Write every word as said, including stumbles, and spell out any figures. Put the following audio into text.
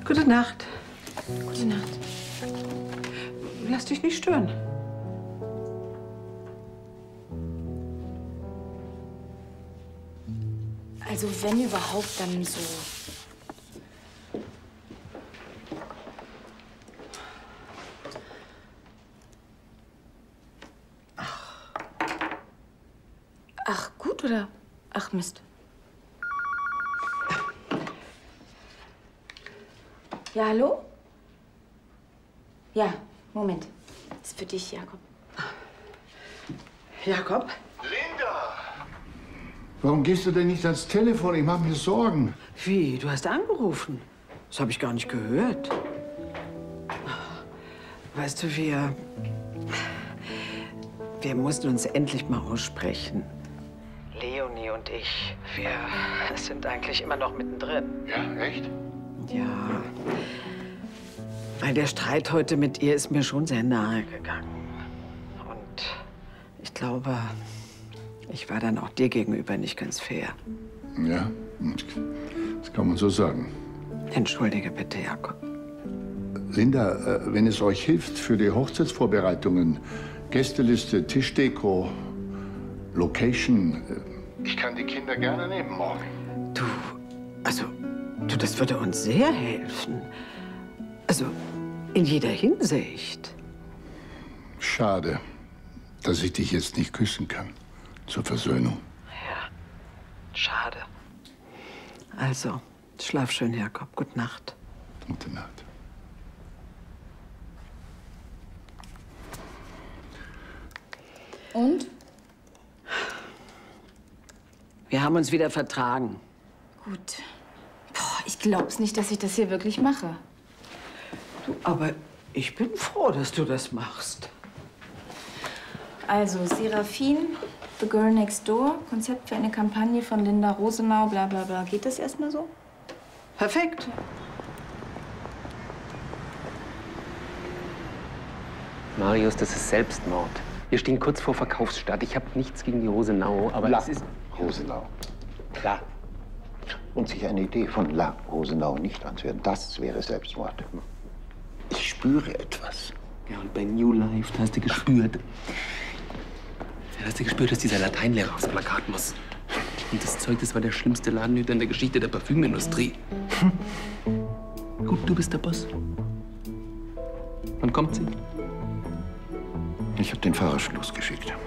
Gute Nacht. Gute Nacht. Lass dich nicht stören. Also wenn überhaupt, dann so. Ach. Ach, gut oder? Ach, Mist. Ja, hallo? Ja, Moment. Das ist für dich, Jakob. Jakob? Linda! Warum gehst du denn nicht ans Telefon? Ich mache mir Sorgen. Wie? Du hast angerufen? Das habe ich gar nicht gehört. Weißt du, wir... Wir mussten uns endlich mal aussprechen. Leonie und ich, wir sind eigentlich immer noch mittendrin. Ja, echt? Ja. Weil der Streit heute mit ihr ist mir schon sehr nahe gegangen. Und ich glaube, ich war dann auch dir gegenüber nicht ganz fair. Ja, das kann man so sagen. Entschuldige bitte, Jakob. Linda, äh, wenn es euch hilft für die Hochzeitsvorbereitungen, Gästeliste, Tischdeko, Location, äh, ich kann die Kinder gerne nehmen morgen. Du, also, du, das würde uns sehr helfen. Also, in jeder Hinsicht. Schade, dass ich dich jetzt nicht küssen kann. Zur Versöhnung. Ja, schade. Also, schlaf schön, Jakob. Gute Nacht. Gute Nacht. Und? Wir haben uns wieder vertragen. Gut. Boah, ich glaub's nicht, dass ich das hier wirklich mache. Du, aber ich bin froh, dass du das machst. Also, Serafin, The Girl Next Door, Konzept für eine Kampagne von Linda Rosenau, bla bla bla. Geht das erstmal so? Perfekt. Marius, das ist Selbstmord. Wir stehen kurz vor Verkaufsstart. Ich habe nichts gegen die Rosenau, aber La es ist... Rosenau. Klar. Und sich eine Idee von La Rosenau nicht anzuhören, das wäre Selbstmord. Ich spüre etwas. Ja, und bei New Life, da hast du gespürt. Da hast du gespürt, dass dieser Lateinlehrer aufs Plakat muss. Und das Zeug, das war der schlimmste Ladenhüter in der Geschichte der Parfümindustrie. Gut, du bist der Boss. Wann kommt sie? Ich habe den Fahrer schon losgeschickt.